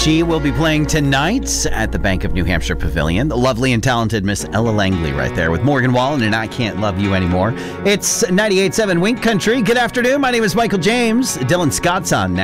She will be playing tonight at the Bank of New Hampshire Pavilion. The lovely and talented Miss Ella Langley right there with Morgan Wallen and I Can't Love You Anymore. It's 98.7 Wink Country. Good afternoon. My name is Michael James. Dylan Scott's on now.